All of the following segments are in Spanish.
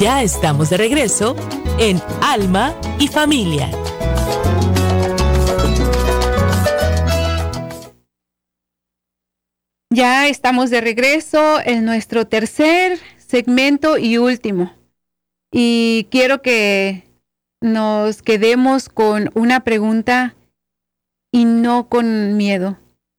Ya estamos de regreso en Alma y Familia. Ya estamos de regreso en nuestro tercer segmento y último. Y quiero que nos quedemos con una pregunta y no con miedo.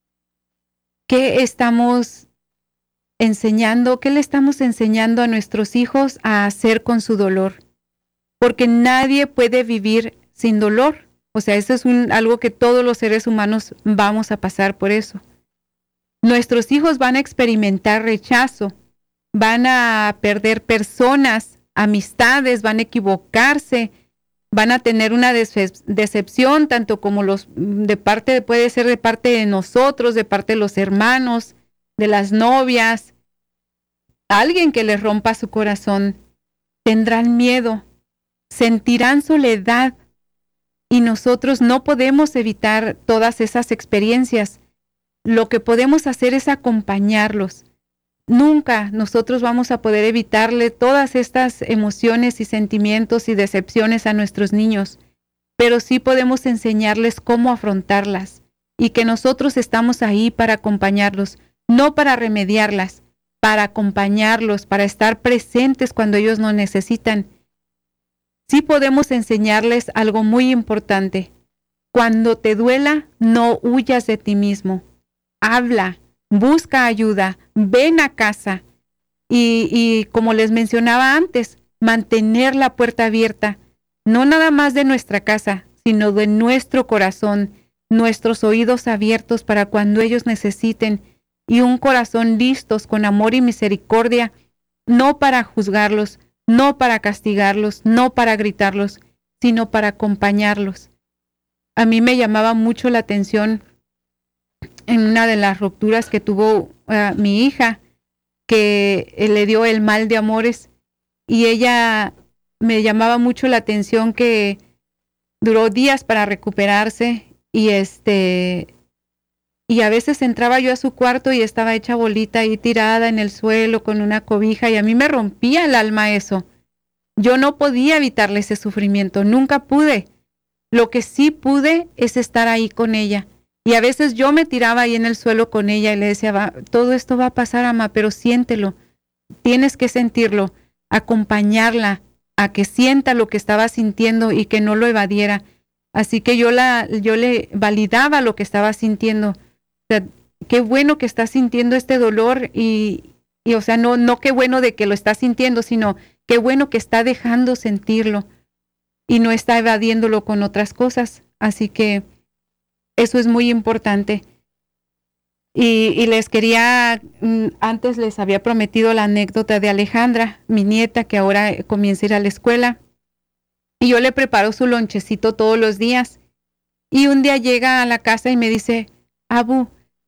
¿Qué estamos enseñando? ¿Qué le estamos enseñando a nuestros hijos a hacer con su dolor? Porque nadie puede vivir sin dolor. O sea, eso es algo que todos los seres humanos vamos a pasar por eso. Nuestros hijos van a experimentar rechazo, van a perder personas, amistades, van a equivocarse, van a tener una decepción, tanto como puede ser de parte de nosotros, de parte de los hermanos, de las novias, alguien que les rompa su corazón. Tendrán miedo, sentirán soledad y nosotros no podemos evitar todas esas experiencias. Lo que podemos hacer es acompañarlos. Nunca nosotros vamos a poder evitarle todas estas emociones y sentimientos y decepciones a nuestros niños, pero sí podemos enseñarles cómo afrontarlas y que nosotros estamos ahí para acompañarlos, no para remediarlas, para acompañarlos, para estar presentes cuando ellos nos necesitan. Sí podemos enseñarles algo muy importante. Cuando te duela, no huyas de ti mismo. Habla, busca ayuda, ven a casa y como les mencionaba antes, mantener la puerta abierta, no nada más de nuestra casa, sino de nuestro corazón, nuestros oídos abiertos para cuando ellos necesiten y un corazón listos con amor y misericordia, no para juzgarlos, no para castigarlos, no para gritarlos, sino para acompañarlos. A mí me llamaba mucho la atención en una de las rupturas que tuvo mi hija, que le dio el mal de amores, y ella me llamaba mucho la atención que duró días para recuperarse y a veces entraba yo a su cuarto y estaba hecha bolita ahí tirada en el suelo con una cobija y a mí me rompía el alma eso. Yo no podía evitarle ese sufrimiento, nunca pude. Lo que sí pude es estar ahí con ella. Y a veces yo me tiraba ahí en el suelo con ella y le decía, todo esto va a pasar, ama, pero siéntelo, tienes que sentirlo, acompañarla a que sienta lo que estaba sintiendo y que no lo evadiera. Así que yo le validaba lo que estaba sintiendo. O sea, qué bueno que está sintiendo este dolor y o sea, no qué bueno de que lo está sintiendo, sino qué bueno que está dejando sentirlo y no está evadiéndolo con otras cosas. Así que eso es muy importante. Y les quería, antes les había prometido la anécdota de Alejandra, mi nieta, que ahora comienza a ir a la escuela. Y yo le preparo su lonchecito todos los días. Y un día llega a la casa y me dice, Abu,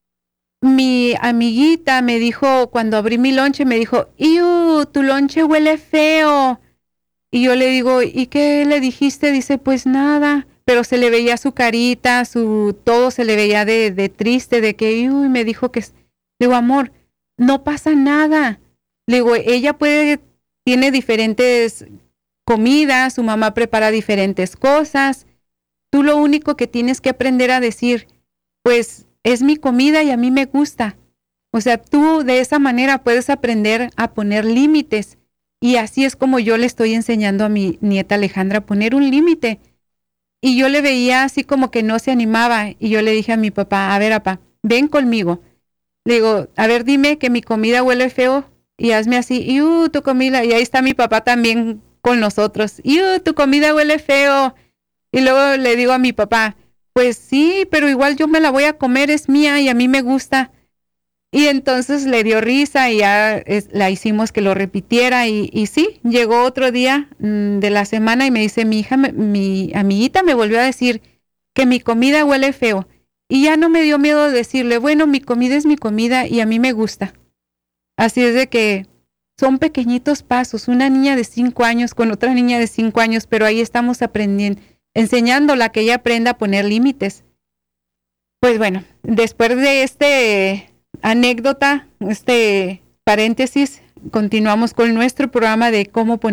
mi amiguita me dijo, cuando abrí mi lonche, me dijo, ¡iu, tu lonche huele feo! Y yo le digo, ¿y qué le dijiste? Dice, pues nada. Pero se le veía su carita, todo se le veía de triste, de que, uy, me dijo que... Le digo, amor, no pasa nada. Le digo, ella tiene diferentes comidas, su mamá prepara diferentes cosas. Tú lo único que tienes que aprender a decir, pues, es mi comida y a mí me gusta. O sea, tú de esa manera puedes aprender a poner límites. Y así es como yo le estoy enseñando a mi nieta Alejandra a poner un límite. Y yo le veía así como que no se animaba. Y yo le dije a mi papá, a ver, papá, ven conmigo. Le digo, a ver, dime que mi comida huele feo y hazme así. Y tu comida. Y ahí está mi papá también con nosotros. Y tu comida huele feo. Y luego le digo a mi papá, pues sí, pero igual yo me la voy a comer, es mía y a mí me gusta. Y entonces le dio risa y ya la hicimos que lo repitiera y sí, llegó otro día de la semana y me dice, mi amiguita me volvió a decir que mi comida huele feo. Y ya no me dio miedo decirle, bueno, mi comida es mi comida y a mí me gusta. Así es de que son pequeñitos pasos, una niña de 5 años con otra niña de 5 años, pero ahí estamos aprendiendo, enseñándola que ella aprenda a poner límites. Pues bueno, después de anécdota, paréntesis, continuamos con nuestro programa de cómo poner